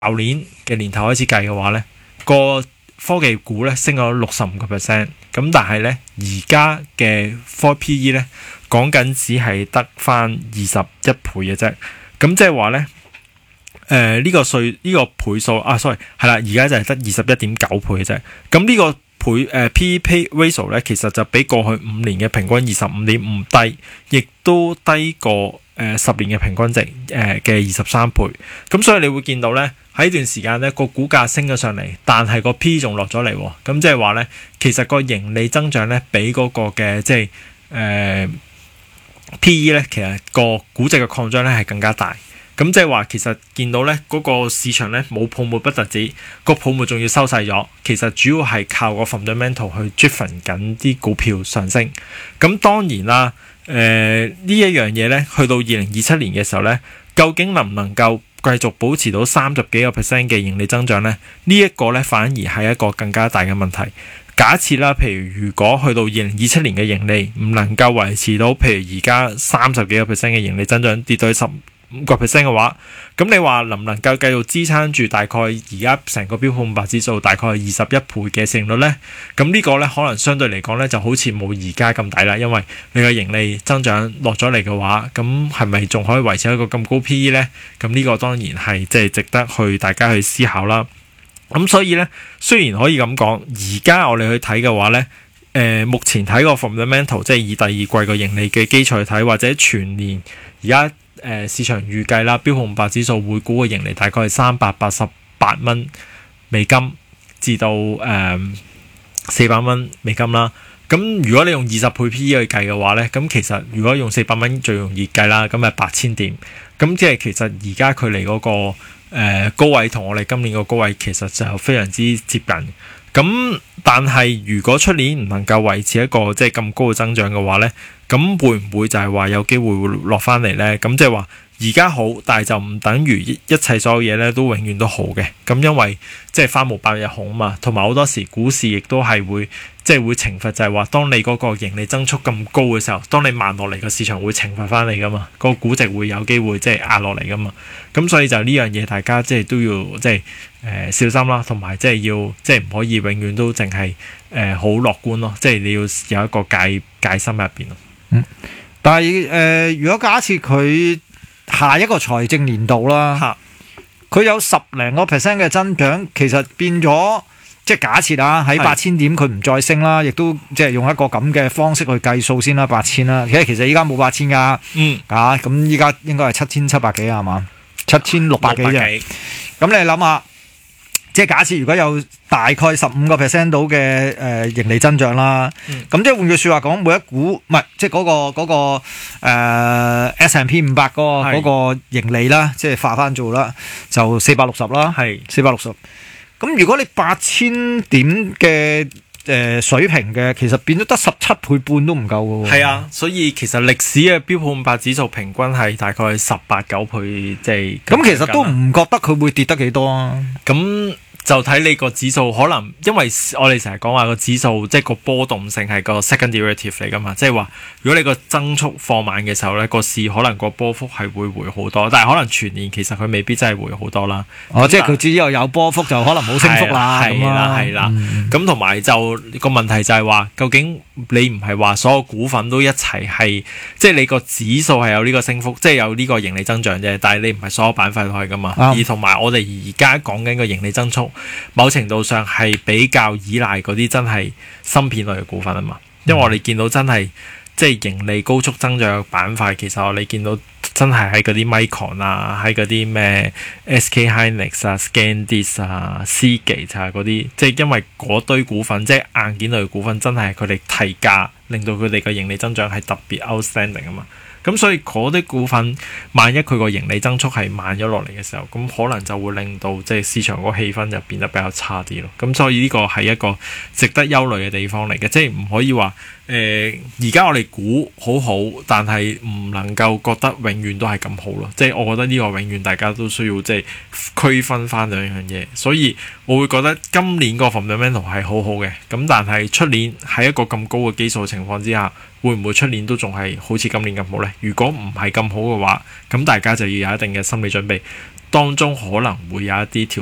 舊年嘅年頭開始計嘅話呢，個科技股呢升咗65%，咁但係呢，而家嘅 PE 呢講緊只係得翻21倍嘅啫，咁即係話呢。呢個倍數啊，sorry， 係啦，而家就係得21.9倍嘅啫。咁呢個PE ratio 咧，其實就比過去5年嘅平均25.5低，亦都低過10年嘅平均值嘅23倍。咁所以你會見到咧，喺呢段時間咧個股價升咗上嚟，但係個 PE 仲落咗嚟。咁即係話咧，其實個盈利增長咧比嗰個嘅即係PE 咧，其實個估值嘅擴張咧係更加大。咁即係話，其實見到咧嗰個市場咧冇泡沫不特止，個泡沫仲要收細咗。其實主要係靠個 fundamental 去 driven 緊啲股票上升。咁當然啦，呢一樣嘢咧，去到2027年嘅時候咧，究竟能唔能夠繼續保持到30幾個%嘅盈利增長咧？呢一個咧反而係一個更加大嘅問題。假設啦，譬如果去到2027年嘅盈利唔能夠維持到，譬如而家30幾個%嘅盈利增長，跌到去15% 嘅話，咁你話能唔能夠繼續支撐住大概而家成個標普500指數大概係21倍嘅市盈率呢？咁呢個呢，可能相對嚟講呢就好似冇而家咁抵啦，因為你嘅盈利增長落咗嚟嘅話，咁係咪仲可以維持一個咁高 PE 呢？咁呢個當然係即係值得去大家去思考啦。咁所以呢，雖然可以咁講，而家我哋去睇嘅話呢，目前睇個 fundamental 即係以第二季個盈利嘅基礎去睇，或者全年而家市場預計啦，標普500指數每股嘅盈利大概係388美金至到400美金啦。咁如果你用20倍 PE 去計嘅話呢，咁其實如果用400最容易計啦，咁係8000點。咁即係其實而家距離嗰個高位同我哋今年個高位其實就非常之接近。咁但係如果出年唔能夠維持一個即係咁高嘅增長嘅話呢，咁會唔會就係話有機會會落翻嚟呢？咁即係話而家好，但係就唔等於一切所有嘢咧都永遠都好嘅。咁因為即係花無百日紅啊嘛，同埋好多時股市亦都係會即係會懲罰，就係話當你嗰個盈利增速咁高嘅時候，當你慢落嚟個市場會懲罰翻你噶嘛，個估值會有機會即係壓落嚟噶嘛。咁所以就呢樣嘢大家即係都要即係小心啦，同埋即係要即係唔可以永遠都淨係好樂觀咯，即係你要有一個戒心入邊咯。 但係如果假設佢下一個財政年度啦，佢有10零個%嘅增長，其實變咗即係假設啊，喺8000點佢唔再升啦，亦都即係用一個咁嘅方式去計數先啦，8000啦。其實依家冇8000㗎，咁依家應該係7700幾係嘛，7600幾啫。咁你諗下，即係假設如果有大概15個%到嘅盈利增長啦，咁即係換句説話講，每一股唔係即係嗰個S&P 500嗰個盈利啦，即係化翻做啦，就460啦，係460。咁如果你8000點嘅水平嘅，其實變咗得17倍半都唔夠嘅喎。 係啊，所以其實歷史嘅標普500指數平均係大概18、9倍，即係咁其實都唔覺得佢會跌得幾多啊。 咁就睇你個指數，可能因為我哋成日講話個指數即係個波動性係個 second derivative 嚟噶嘛，即係話如果你個增速放慢嘅時候咧，個市可能個波幅係會回好多，但係可能全年其實佢未必真係回好多啦。 即係佢只有波幅就可能冇升幅啦。 係啦。咁同埋就個問題就係話，究竟你唔係話所有股份都一齊係，即係你個指數係有呢個升幅，即係有呢個盈利增長啫，但係你唔係所有板塊都係噶嘛。而同埋我哋而家講緊個盈利增速，某程度上係比較依賴嗰啲真係芯片類嘅股份啊嘛，因為我哋見到真係即係盈利高速增長嘅板塊，其實我哋見到真係喺嗰啲 Micron 啊，喺嗰啲咩 SK Hynix 啊、ScanDisk 啊、Seagate 啊嗰啲，即係因為嗰堆股份即係硬件類股份，真係佢哋提價令到佢哋嘅盈利增長係特別 outstanding 啊嘛。咁所以嗰啲股份，萬一佢個盈利增速係慢咗落嚟嘅時候，咁可能就會令到即係市場嗰個氣氛就變得比較差啲咯。咁所以呢個係一個值得憂慮嘅地方嚟嘅，即係唔可以話而家我哋估好好，但係唔能夠覺得永遠都係咁好咯。即係我覺得呢個永遠大家都需要即係區分翻兩樣嘢。所以我會覺得今年個 fundamental 係好好嘅，咁但係出年喺一個咁高嘅基數情況之下，會唔會出年都仲係好似今年咁好呢？如果唔係咁好嘅話，咁大家就要有一定嘅心理準備。 當中可能會有一啲調